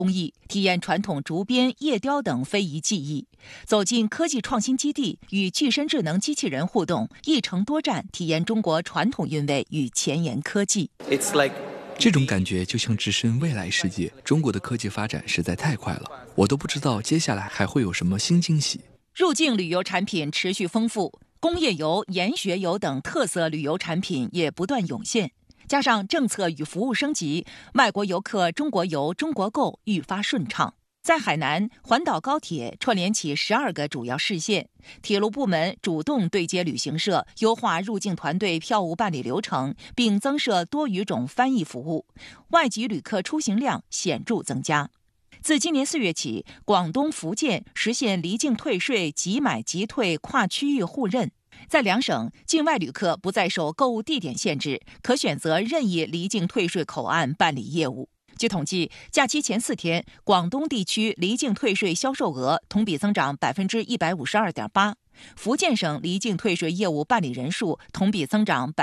工艺，体验传统竹编、叶雕等非遗技艺，走进科技创新基地，与具身智能机器人互动，一城多站，体验中国传统韵味与前沿科技。 这种感觉就像置身未来世界。中国的科技发展实在太快了，我都不知道接下来还会有什么新惊喜。 入境旅游产品持续丰富，工业游、研学游等特色旅游产品也不断涌现。加上政策与服务升级，外国游客中国游、中国购愈发顺畅。在海南，环岛高铁串联起12个主要市县，铁路部门主动对接旅行社，优化入境团队票务办理流程，并增设多语种翻译服务，外籍旅客出行量显著增加。自今年4月起，广东、福建实现离境退税、即买即退跨区域互认。在两省，境外旅客不再受购物地点限制，可选择任意离境退税口岸办理业务。据统计，假期前4天，广东地区离境退税销售额同比增长 152.8%， 福建省离境退税业务办理人数同比增长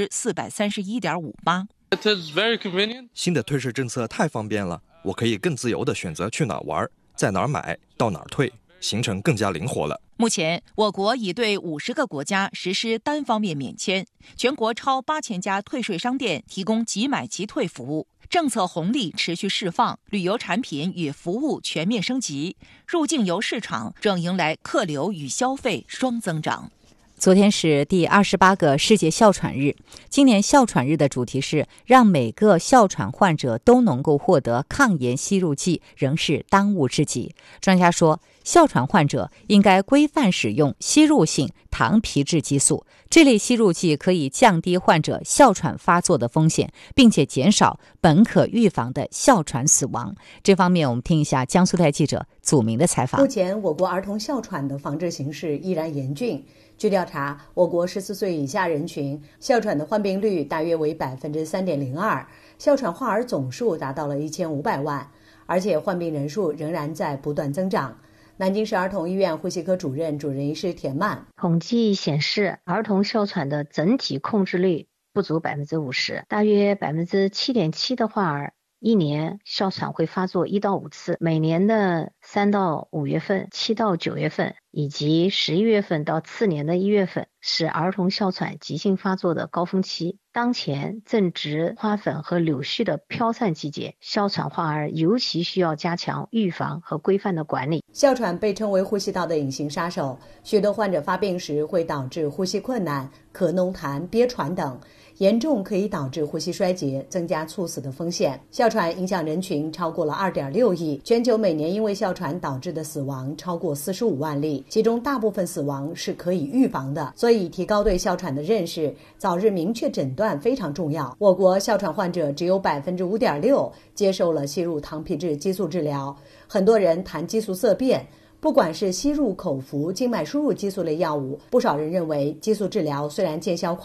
431.58%。 新的退税政策太方便了，我可以更自由地选择去哪儿玩，在哪儿买，到哪儿退，行程更加灵活了。 目前，我国已对50个国家实施单方面免签，全国超8000家退税商店提供即买即退服务。政策红利持续释放，旅游产品与服务全面升级，入境游市场正迎来客流与消费双增长。 昨天是第28个世界哮喘日，今年哮喘日的主题是让每个哮喘患者都能够获得抗炎吸入剂，仍是当务之急。专家说，哮喘患者应该规范使用吸入性糖皮质激素，这类吸入剂可以降低患者哮喘发作的风险，并且减少本可预防的哮喘死亡。这方面我们听一下江苏台记者祖明的采访。 目前我国儿童哮喘的防治形势依然严峻。据调查，我国14岁以下人群哮喘的患病率大约为 3.02%， 哮喘患儿总数达到了1500万，而且患病人数仍然在不断增长。南京市儿童医院呼吸科主任医师田曼， 统计显示，儿童哮喘的整体控制率不足 50%， 大约 7.7% 的患儿一年哮喘会发作1到5次，每年的3到5月份、7到9月份以及11月份到次年的1月份是儿童哮喘急性发作的高峰期。当前正值花粉和柳絮的飘散季节，哮喘患儿尤其需要加强预防和规范的管理。 哮喘被称为呼吸道的隐形杀手，许多患者发病时会导致呼吸困难、咳脓痰、憋喘等，严重可以导致呼吸衰竭，增加猝死的风险。哮喘影响人群超过了 2.6 亿，全球每年因为哮喘导致的死亡超过45万例，其中大部分死亡是可以预防的。所以提高对哮喘的认识，早日明确诊断非常重要。我国哮喘患者只有 5.6% 接受了吸入糖皮质激素治疗，很多人谈激素色变，不管是吸入、口服、静脉输入激素类药物，不少人认为激素治疗虽然见效快，